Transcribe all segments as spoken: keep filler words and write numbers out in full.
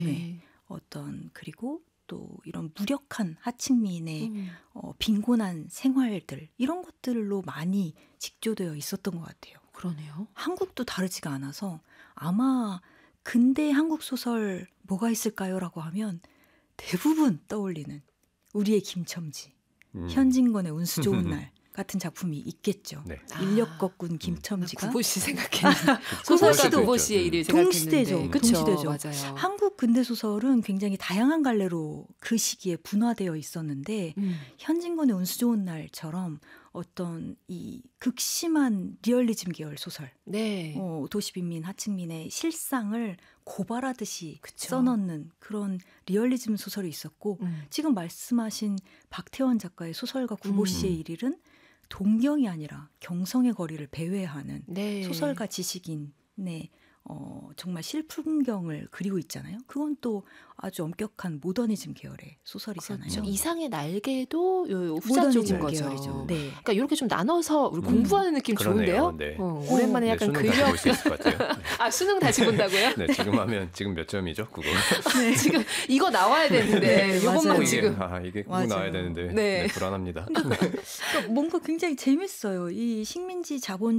네. 어떤 그리고 또 이런 무력한 하층민의 음. 어, 빈곤한 생활들 이런 것들로 많이 직조되어 있었던 것 같아요. 그러네요. 한국도 다르지가 않아서 아마 근대 한국 소설 뭐가 있을까요라고 하면 대부분 떠올리는 우리의 김첨지, 음. 현진건의 운수 좋은 날 같은 작품이 있겠죠. 네. 인력거꾼 김첨지가. 구보씨 생각했는데. 소설가 구보씨의 일을 생각했는데. 동시대죠. 그쵸, 동시대죠. 맞아요. 한국 근대소설은 굉장히 다양한 갈래로 그 시기에 분화되어 있었는데 음. 현진건의 운수 좋은 날처럼 어떤 이 극심한 리얼리즘 계열 소설, 네. 어, 도시빈민, 하층민의 실상을 고발하듯이 그쵸. 써넣는 그런 리얼리즘 소설이 있었고 음. 지금 말씀하신 박태원 작가의 소설가 구보 씨의 음. 일일은 동경이 아니라 경성의 거리를 배회하는 네. 소설가 지식인의 어, 정말 실풍경을 그리고 있잖아요. 그건 또 아주 엄격한 모더니즘 계열의 소설이잖아요. 그렇죠. 이상의 날개도 요 후자 쪽인 거죠. 계열이죠. 네. 그러니까 이렇게 좀 나눠서 우리 음. 공부하는 느낌 그러네요. 좋은데요. 네. 어, 오랜만에 네, 약간 수능 근력. 다시 볼 수 있을 것 같아요. 네. 아 수능 다시 본다고요? 네, 지금 하면 지금 몇 점이죠, 국어? 네, 지금 이거 나와야 되는데 네, 이것만 지금 아 이게 꼭 나와야 되는데 네. 네, 불안합니다. 그러니까 뭔가 굉장히 재밌어요. 이 식민지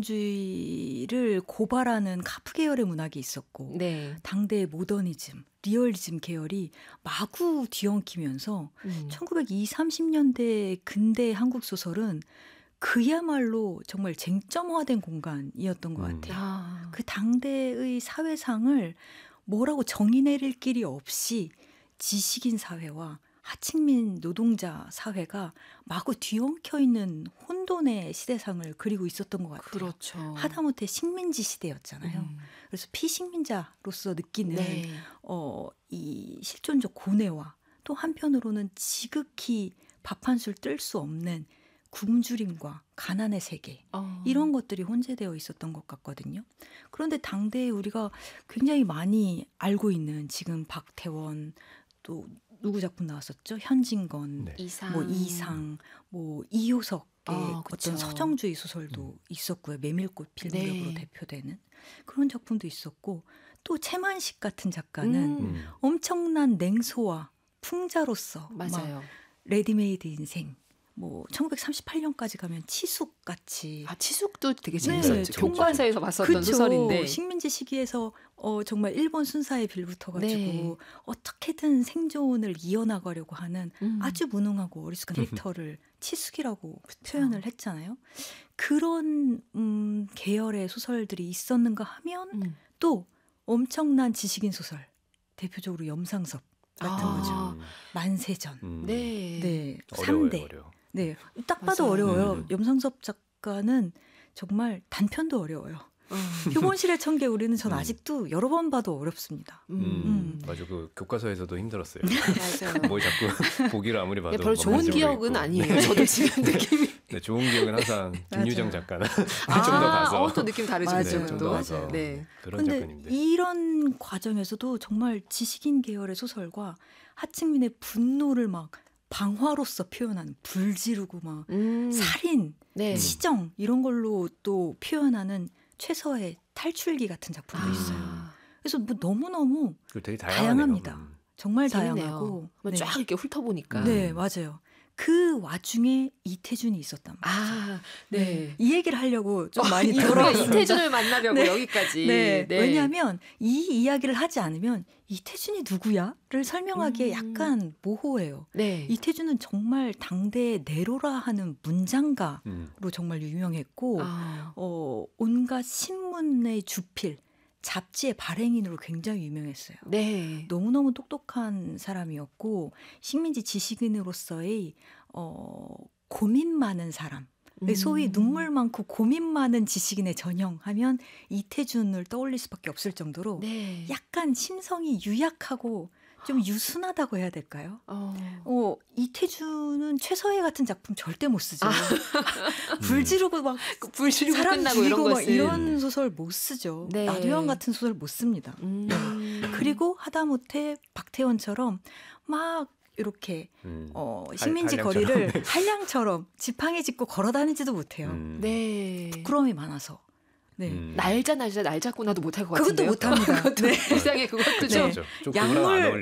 자본주의를 고발하는 카프 계열의 문학이 있었고 네. 당대의 모더니즘, 리얼리즘 계열이 마구 뒤엉키면서 음. 천구백이십, 삼십 년대 근대 한국 소설은 그야말로 정말 쟁점화된 공간이었던 것 같아요. 음. 아. 그 당대의 사회상을 뭐라고 정의 내릴 길이 없이 지식인 사회와 하층민 노동자 사회가 마구 뒤엉켜 있는 혼돈의 시대상을 그리고 있었던 것 같아요. 그렇죠. 하다못해 식민지 시대였잖아요. 음. 그래서 피식민자로서 느끼는 네. 어, 이 실존적 고뇌와 또 한편으로는 지극히 밥 한 술 뜰 수 없는 굶주림과 가난의 세계 어. 이런 것들이 혼재되어 있었던 것 같거든요. 그런데 당대에 우리가 굉장히 많이 알고 있는 지금 박태원 또 누구 작품 나왔었죠? 현진건, 네. 이상. 뭐 이상, 뭐 이효석의 아, 어떤 서정주의 소설도 음. 있었고요. 메밀꽃 필무렵으로 네. 대표되는 그런 작품도 있었고 또 채만식 같은 작가는 음. 엄청난 냉소와 풍자로서 맞아요. 막 레디메이드 인생 뭐 천구백삼십팔 년까지 가면 치숙 같이 아 치숙도 되게 재밌었죠. 네, 교과서에서 봤었던 그쵸. 소설인데 식민지 시기에서 어, 정말 일본 순사에 빌붙어가지고 네. 어떻게든 생존을 이어나가려고 하는 음. 아주 무능하고 어리숙한 캐릭터를 치숙이라고 그쵸. 표현을 했잖아요. 그런 음, 계열의 소설들이 있었는가 하면 음. 또 엄청난 지식인 소설 대표적으로 염상섭 같은 아. 거죠. 만세전. 음. 네. 네. 어려워요, 삼 대. 어려워. 네. 딱 봐도 맞아요. 어려워요. 음. 염상섭 작가는 정말 단편도 어려워요. 음. 표본실의 천개 우리는 전 아직도 여러 번 봐도 어렵습니다. 음. 음. 맞아. 그 교과서에서도 힘들었어요. 맞아요. 뭘 자꾸 보기를 아무리 봐도 별로 좋은 기억은 있고. 아니에요. 저도 지금 느낌이. 네, 좋은 기억은 항상 김유정 작가나 아, 좀 더 가서. 어, 또 느낌 다르죠. 맞아요. 네, 좀 더 가서. 네. 그런 작가님들. 이런 과정에서도 정말 지식인 계열의 소설과 하층민의 분노를 막 방화로서 표현하는 불 지르고 막 음. 살인, 네. 치정 이런 걸로 또 표현하는 최서의 탈출기 같은 작품도 아. 있어요. 그래서 뭐 너무너무 되게 다양합니다. 음. 정말 재밌네요. 다양하고 네. 쫙 이렇게 훑어보니까. 네, 맞아요. 그 와중에 이태준이 있었단 말이죠. 아, 네. 네. 이 얘기를 하려고 좀 어, 많이 돌아왔어요. 이태준을 만나려고 네. 여기까지. 네. 네. 왜냐하면 이 이야기를 하지 않으면 이태준이 누구야?를 설명하기에 음. 약간 모호해요. 네. 이태준은 정말 당대의 네로라 하는 문장가로 음. 정말 유명했고 아. 어, 온갖 신문의 주필, 잡지의 발행인으로 굉장히 유명했어요. 네. 너무너무 똑똑한 사람이었고 식민지 지식인으로서의 어, 고민 많은 사람. 음. 소위 눈물 많고 고민 많은 지식인의 전형하면 이태준을 떠올릴 수밖에 없을 정도로 네. 약간 심성이 유약하고 좀 유순하다고 해야 될까요? 어. 어, 이태준은 최서혜 같은 작품 절대 못 쓰죠. 아. 불 지르고 막 불 지르고 사람 끝나고 죽이고 이런 막 이런 소설 못 쓰죠. 네. 나도양 같은 소설 못 씁니다. 음. 네. 그리고 하다못해 박태원처럼 막 이렇게 음. 어, 식민지 할, 거리를 한량처럼 지팡이 짚고 걸어다니지도 못해요. 음. 네. 부끄러움이 많아서. 네. 음. 날자 날자 날 잡고나도 못할 것 그것도 같은데요. 못합니다. 그것도 네. 세상에 그것도 좀 그렇죠. 좀 그거랑 안 약물 어울리는